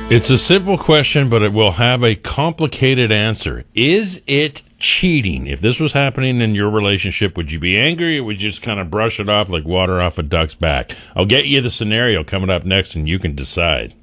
It's a simple question, but it will have a complicated answer. Is it cheating? If this was happening in your relationship, would you be angry, or would you just kind of brush it off like water off a duck's back? I'll get you the scenario coming up next, and you can decide.